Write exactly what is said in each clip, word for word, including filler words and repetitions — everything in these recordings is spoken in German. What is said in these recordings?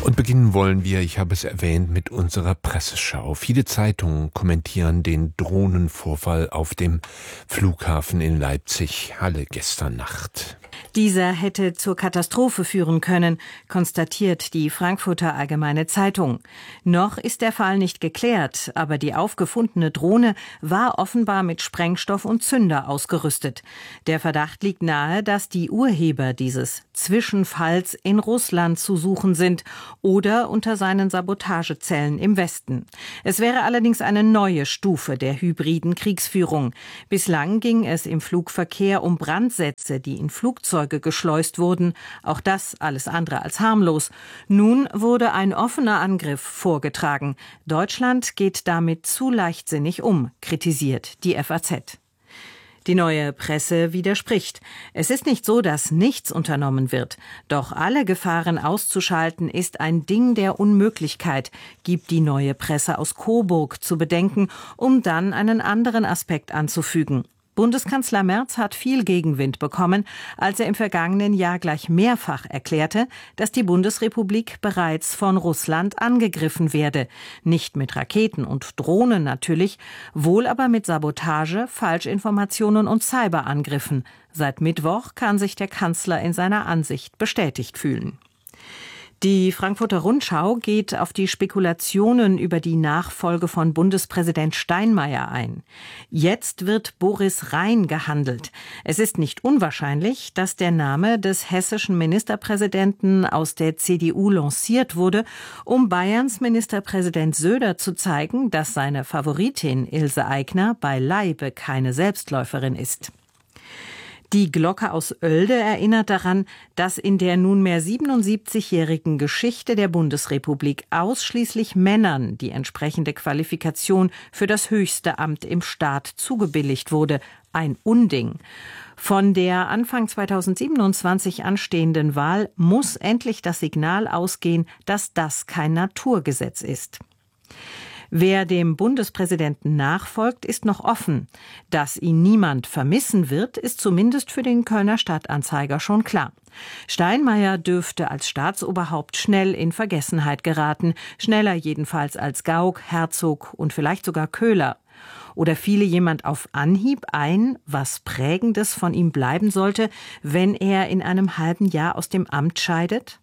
Und beginnen wollen wir, ich habe es erwähnt, mit unserer Presseschau. Viele Zeitungen kommentieren den Drohnenvorfall auf dem Flughafen in Leipzig-Halle gestern Nacht. Dieser hätte zur Katastrophe führen können, konstatiert die Frankfurter Allgemeine Zeitung. Noch ist der Fall nicht geklärt, aber die aufgefundene Drohne war offenbar mit Sprengstoff und Zünder ausgerüstet. Der Verdacht liegt nahe, dass die Urheber dieses Zwischenfalls in Russland zu suchen sind oder unter seinen Sabotagezellen im Westen. Es wäre allerdings eine neue Stufe der hybriden Kriegsführung. Bislang ging es im Flugverkehr um Brandsätze, die in Flugzeuge geschleust wurden. Auch das alles andere als harmlos. Nun wurde ein offener Angriff vorgetragen. Deutschland geht damit zu leichtsinnig um, kritisiert die F A Z. Die Neue Presse widerspricht. Es ist nicht so, dass nichts unternommen wird. Doch alle Gefahren auszuschalten ist ein Ding der Unmöglichkeit, gibt die Neue Presse aus Coburg zu bedenken, um dann einen anderen Aspekt anzufügen. Bundeskanzler Merz hat viel Gegenwind bekommen, als er im vergangenen Jahr gleich mehrfach erklärte, dass die Bundesrepublik bereits von Russland angegriffen werde. Nicht mit Raketen und Drohnen natürlich, wohl aber mit Sabotage, Falschinformationen und Cyberangriffen. Seit Mittwoch kann sich der Kanzler in seiner Ansicht bestätigt fühlen. Die Frankfurter Rundschau geht auf die Spekulationen über die Nachfolge von Bundespräsident Steinmeier ein. Jetzt wird Boris Rhein gehandelt. Es ist nicht unwahrscheinlich, dass der Name des hessischen Ministerpräsidenten aus der C D U lanciert wurde, um Bayerns Ministerpräsident Söder zu zeigen, dass seine Favoritin Ilse Aigner beileibe keine Selbstläuferin ist. Die Glocke aus Oelde erinnert daran, dass in der nunmehr siebenundsiebzigjährigen Geschichte der Bundesrepublik ausschließlich Männern die entsprechende Qualifikation für das höchste Amt im Staat zugebilligt wurde. Ein Unding. Von der Anfang zweitausendsiebenundzwanzig anstehenden Wahl muss endlich das Signal ausgehen, dass das kein Naturgesetz ist. Wer dem Bundespräsidenten nachfolgt, ist noch offen. Dass ihn niemand vermissen wird, ist zumindest für den Kölner Stadtanzeiger schon klar. Steinmeier dürfte als Staatsoberhaupt schnell in Vergessenheit geraten, schneller jedenfalls als Gauck, Herzog und vielleicht sogar Köhler. Oder fiele jemand auf Anhieb ein, was Prägendes von ihm bleiben sollte, wenn er in einem halben Jahr aus dem Amt scheidet?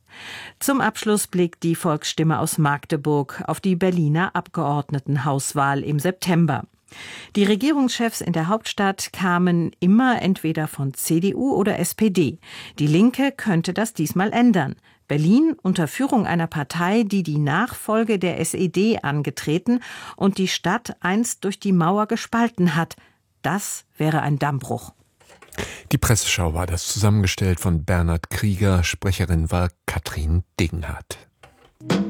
Zum Abschluss blickt die Volksstimme aus Magdeburg auf die Berliner Abgeordnetenhauswahl im September. Die Regierungschefs in der Hauptstadt kamen immer entweder von C D U oder S P D. Die Linke könnte das diesmal ändern. Berlin unter Führung einer Partei, die die Nachfolge der S E D angetreten und die Stadt einst durch die Mauer gespalten hat. Das wäre ein Dammbruch. Die Presseschau war das, zusammengestellt von Bernhard Krieger. Sprecherin war Katrin Degenhardt.